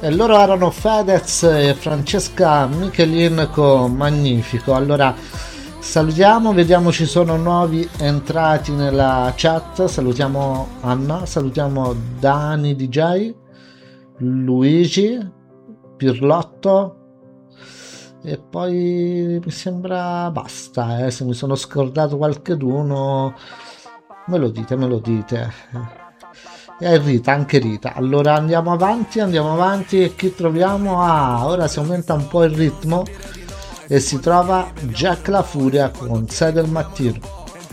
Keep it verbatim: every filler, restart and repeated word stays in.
E loro erano Fedez e Francesca Michelin con Magnifico. Allora salutiamo, vediamo ci sono nuovi entrati nella chat. Salutiamo Anna, salutiamo Dani D J, Luigi, Pirlotto e poi mi sembra basta, eh. Se mi sono scordato qualcheduno me lo dite, me lo dite. E Rita, anche Rita. Allora andiamo avanti, andiamo avanti e chi troviamo? Ah, ora si aumenta un po' il ritmo e si trova Jack La Furia con sei del mattino.